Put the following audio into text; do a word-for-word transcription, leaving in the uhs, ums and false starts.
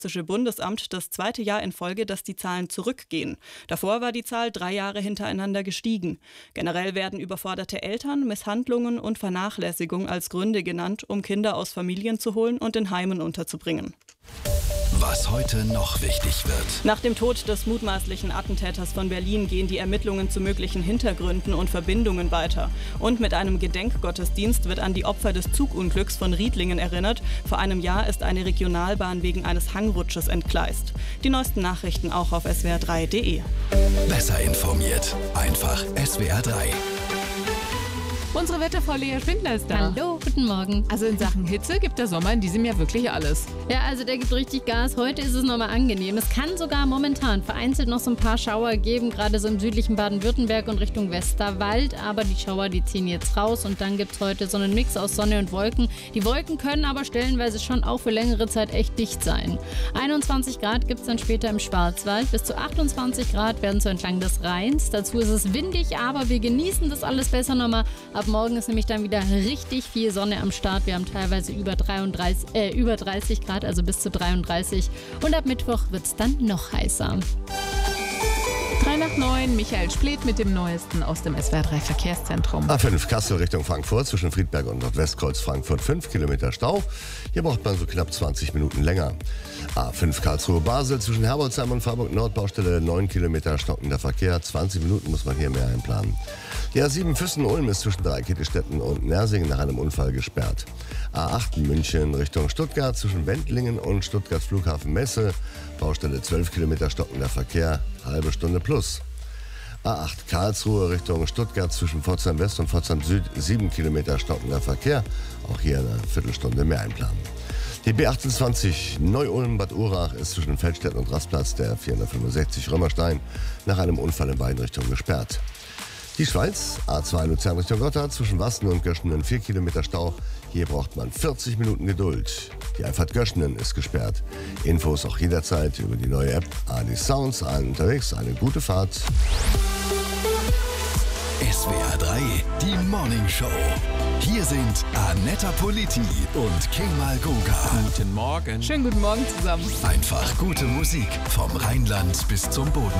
Statistische Bundesamt das zweite Jahr in Folge, dass die Zahlen zurückgehen. Davor war die Zahl drei Jahre hintereinander gestiegen. Generell werden überforderte Eltern, Misshandlungen und Vernachlässigung als Gründe genannt, um Kinder aus Familien zu holen und in Heimen unterzubringen. Was heute noch wichtig wird. Nach dem Tod des mutmaßlichen Attentäters von Berlin gehen die Ermittlungen zu möglichen Hintergründen und Verbindungen weiter. Und mit einem Gedenkgottesdienst wird an die Opfer des Zugunglücks von Riedlingen erinnert. Vor einem Jahr ist eine Regionalbahn wegen eines Hangrutsches entgleist. Die neuesten Nachrichten auch auf s w r drei punkt d e. Besser informiert. Einfach S W R drei. Unsere Wetterfrau Lea Schwindler ist da. Hallo, guten Morgen. Also in Sachen Hitze gibt der Sommer in diesem Jahr wirklich alles. Ja, also der gibt richtig Gas. Heute ist es nochmal angenehm. Es kann sogar momentan vereinzelt noch so ein paar Schauer geben, gerade so im südlichen Baden-Württemberg und Richtung Westerwald. Aber die Schauer, die ziehen jetzt raus und dann gibt es heute so einen Mix aus Sonne und Wolken. Die Wolken können aber stellenweise schon auch für längere Zeit echt dicht sein. einundzwanzig Grad gibt es dann später im Schwarzwald. Bis zu achtundzwanzig Grad werden so entlang des Rheins. Dazu ist es windig, aber wir genießen das alles besser nochmal. Ab morgen ist nämlich dann wieder richtig viel Sonne am Start. Wir haben teilweise über dreiunddreißig, äh, über dreißig Grad, also bis zu dreiunddreißig. Und ab Mittwoch wird es dann noch heißer. drei nach neun, Michael Splet mit dem Neuesten aus dem S W R drei Verkehrszentrum. A fünf Kassel Richtung Frankfurt zwischen Friedberg und Nordwestkreuz Frankfurt fünf Kilometer Stau. Hier braucht man so knapp zwanzig Minuten länger. A fünf Karlsruhe Basel zwischen Herbolzheim und Freiburg Nordbaustelle neun Kilometer stockender Verkehr. zwanzig Minuten muss man hier mehr einplanen. Die A sieben Füssen-Ulm ist zwischen Dreikätestetten und Nersingen nach einem Unfall gesperrt. A acht München Richtung Stuttgart zwischen Wendlingen und Stuttgart Flughafen Messe. Baustelle zwölf Kilometer stockender Verkehr, halbe Stunde plus. A acht Karlsruhe Richtung Stuttgart zwischen Pforzheim West und Pforzheim Süd sieben Kilometer stockender Verkehr. Auch hier eine Viertelstunde mehr einplanen. Die B achtundzwanzig Neu-Ulm-Bad Urach ist zwischen Feldstedt und Rastplatz der vierhundertfünfundsechzig Römerstein nach einem Unfall in beiden Richtungen gesperrt. Die Schweiz, A zwei Luzern Richtung Gotthard, zwischen Wassen und Göschenen vier Kilometer Stau. Hier braucht man vierzig Minuten Geduld. Die Einfahrt Göschenen ist gesperrt. Infos auch jederzeit über die neue App A D Sounds. Allen unterwegs, eine gute Fahrt. S W R drei, die Morning Show. Hier sind Annetta Politi und Kemal Goga. Guten Morgen. Schönen guten Morgen zusammen. Einfach gute Musik vom Rheinland bis zum Bodensee.